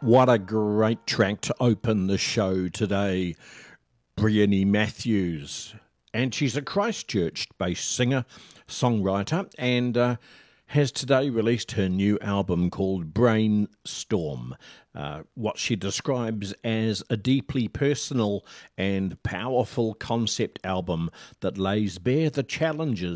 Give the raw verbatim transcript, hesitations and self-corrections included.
What a great track to open the show today, Bryony Matthews. And she's a Christchurch-based singer, songwriter, and uh, has today released her new album called Brainstorm, uh, what she describes as a deeply personal and powerful concept album that lays bare the challenges